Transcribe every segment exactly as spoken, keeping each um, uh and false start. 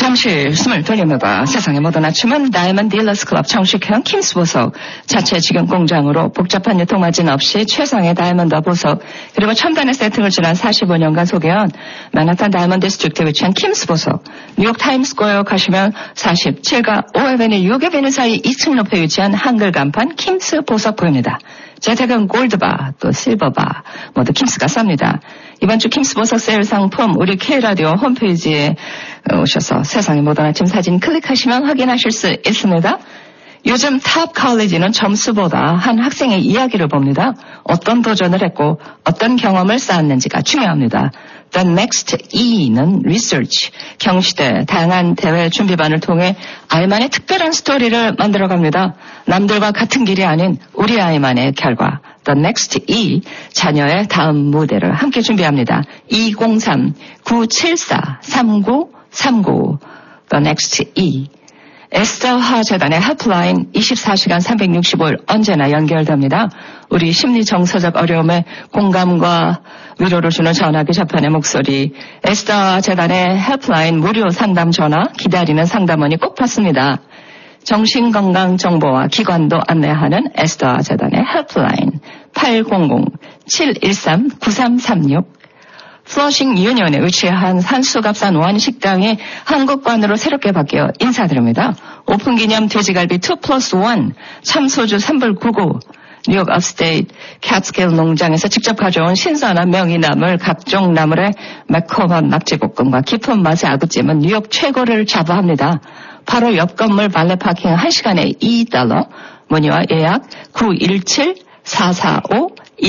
잠시 숨을 돌려매봐. 세상의 모든 아침은 다이먼드 딜러스 클럽 정식형 킴스 보석, 자체 직영 공장으로 복잡한 유통마진 없이 최상의 다이먼드 보석, 그리고 첨단의 세팅을 지난 사십오 년간 소개한 맨하탄 다이먼드 디스트릭트에 위치한 킴스 보석, 뉴욕 타임스스퀘어 가시면 사십칠가 오 에베뉴 육 에베뉴 사이 이 층 높이에 위치한 한글 간판 킴스 보석 보입니다. 재택은 골드바, 또 실버바, 모두 킴스가 쌉니다. 이번 주 킴스 보석 세일 상품 우리 K라디오 홈페이지에 오셔서 세상의 모든 아침 사진 클릭하시면 확인하실 수 있습니다. 요즘 탑 컬리지는 점수보다 한 학생의 이야기를 봅니다. 어떤 도전을 했고 어떤 경험을 쌓았는지가 중요합니다. The Next E는 Research, 경시대 다양한 대회 준비반을 통해 아이만의 특별한 스토리를 만들어갑니다. 남들과 같은 길이 아닌 우리 아이만의 결과. The Next E, 자녀의 다음 무대를 함께 준비합니다. 이공삼 구칠사 삼구삼구 The Next E. 에스더 재단의 헬프라인 이십사 시간 삼백육십오 일 언제나 연결됩니다. 우리 심리 정서적 어려움에 공감과 위로를 주는 전화기 저편의 목소리, 에스더 재단의 헬프라인 무료 상담 전화 기다리는 상담원이 꼭 받습니다. 정신건강 정보와 기관도 안내하는 에스더 재단의 헬프라인 팔공공 칠일삼 구삼삼육. 플러싱 유니온에 위치한 산수갑산 원식당이 한국관으로 새롭게 바뀌어 인사드립니다. 오픈기념 돼지갈비 투 플러스 원, 참소주 삼 불 구십구, 뉴욕 업스테이트 캣스케일 농장에서 직접 가져온 신선한 명이나물, 각종 나물의 매콤한 낙지볶음과 깊은 맛의 아구찜은 뉴욕 최고를 자부합니다. 바로 옆 건물 발레 파킹 한 시간에 이 달러, 문의와 예약 구일칠 사사오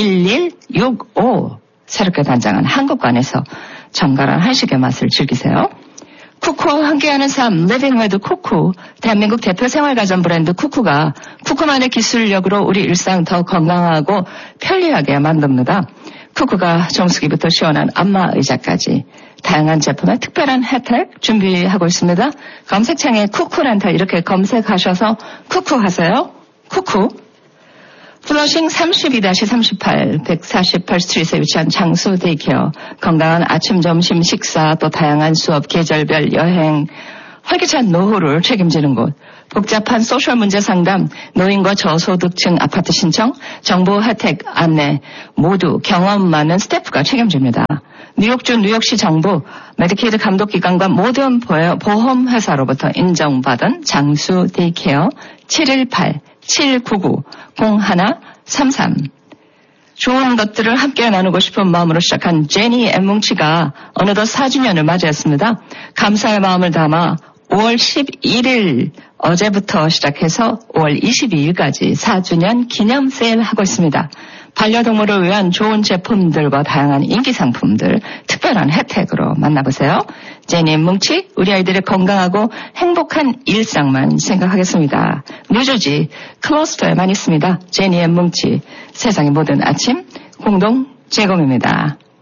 일일육오. 새롭게 단장한 한국관에서 정갈한 한식의 맛을 즐기세요. 쿠쿠와 함께하는 삶, Living with 쿠쿠, 대한민국 대표 생활가전 브랜드 쿠쿠가 쿠쿠만의 기술력으로 우리 일상 더 건강하고 편리하게 만듭니다. 쿠쿠가 정수기부터 시원한 안마 의자까지 다양한 제품의 특별한 혜택 준비하고 있습니다. 검색창에 쿠쿠렌탈 이렇게 검색하셔서 쿠쿠 하세요. 쿠쿠. 플러싱 삼십이 삼십팔 백사십팔 스트리트에 위치한 장수 데이케어, 건강한 아침, 점심, 식사, 또 다양한 수업, 계절별 여행, 활기찬 노후를 책임지는 곳, 복잡한 소셜 문제 상담, 노인과 저소득층 아파트 신청, 정보 혜택 안내, 모두 경험 많은 스태프가 책임집니다. 뉴욕주 뉴욕시 정부, 메디케이드 감독기관과 모든 보험회사로부터 인정받은 장수 데이케어 칠일팔 칠구구 공일삼삼. 좋은 것들을 함께 나누고 싶은 마음으로 시작한 제니 엠뭉치가 어느덧 사 주년을 맞이했습니다. 감사의 마음을 담아 오월 십일일 어제부터 시작해서 오월 이십이일까지 사 주년 기념 세일하고 있습니다. 반려동물을 위한 좋은 제품들과 다양한 인기 상품들, 특별한 혜택으로 만나보세요. 제니 뭉치, 우리 아이들의 건강하고 행복한 일상만 생각하겠습니다. 뉴저지 클러스터에만 있습니다. 제니 뭉치, 세상의 모든 아침 공동 제공입니다.